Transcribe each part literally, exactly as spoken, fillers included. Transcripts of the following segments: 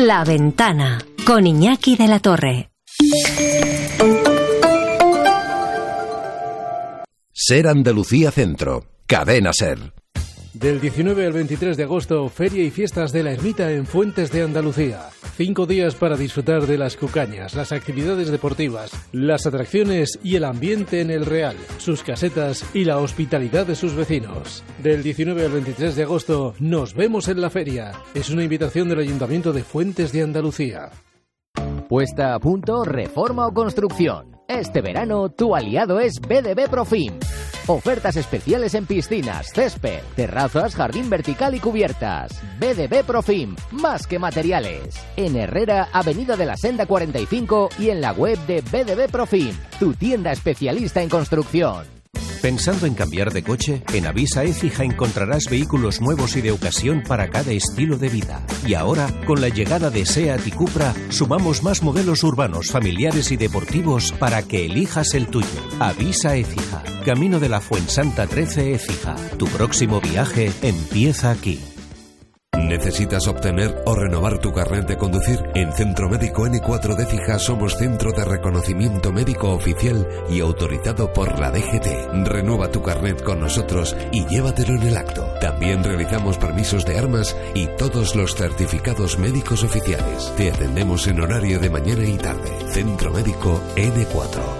La Ventana, con Iñaki de la Torre. Ser Andalucía Centro, Cadena Ser. Del diecinueve al veintitrés de agosto, Feria y Fiestas de la Ermita en Fuentes de Andalucía. Cinco días para disfrutar de las cucañas, las actividades deportivas, las atracciones y el ambiente en el Real, sus casetas y la hospitalidad de sus vecinos. Del diecinueve al veintitrés de agosto, nos vemos en la feria. Es una invitación del Ayuntamiento de Fuentes de Andalucía. Puesta a punto, reforma o construcción. Este verano, tu aliado es B D B Profim. Ofertas especiales en piscinas, césped, terrazas, jardín vertical y cubiertas. B D B Profim, más que materiales. En Herrera, Avenida de la Senda cuarenta y cinco y en la web de B D B Profim, tu tienda especialista en construcción. ¿Pensando en cambiar de coche? En Avisa Écija encontrarás vehículos nuevos y de ocasión para cada estilo de vida. Y ahora, con la llegada de SEAT y Cupra, sumamos más modelos urbanos, familiares y deportivos para que elijas el tuyo. Avisa Écija, Camino de la Fuensanta trece Écija. Tu próximo viaje empieza aquí. ¿Necesitas obtener o renovar tu carnet de conducir? En Centro Médico ene cuatro de Écija somos centro de reconocimiento médico oficial y autorizado por la D G T. Renueva tu carnet con nosotros y llévatelo en el acto. También realizamos permisos de armas y todos los certificados médicos oficiales. Te atendemos en horario de mañana y tarde. Centro Médico ene cuatro.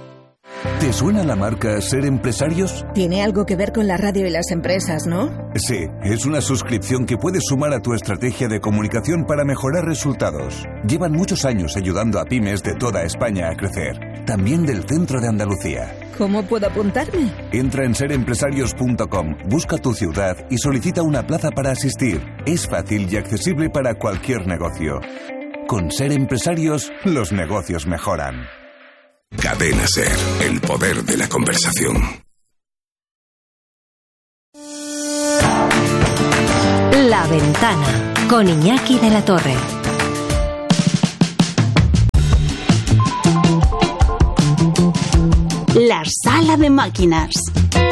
¿Te suena la marca Ser Empresarios? Tiene algo que ver con la radio y las empresas, ¿no? Sí, es una suscripción que puedes sumar a tu estrategia de comunicación para mejorar resultados. Llevan muchos años ayudando a pymes de toda España a crecer, también del centro de Andalucía. ¿Cómo puedo apuntarme? Entra en ser empresarios punto com, busca tu ciudad y solicita una plaza para asistir. Es fácil y accesible para cualquier negocio. Con Ser Empresarios, los negocios mejoran. Cadena Ser, el poder de la conversación. La Ventana, con Iñaki de la Torre. La sala de máquinas.